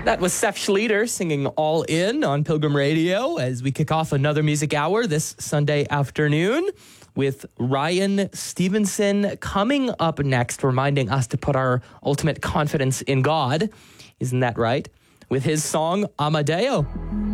That was Seth Schleter singing All In on Pilgrim Radio as we kick off another music hour this Sunday afternoon with Ryan Stevenson coming up next, reminding us to put our ultimate confidence in God. Isn't that right? With his song, Amadeo.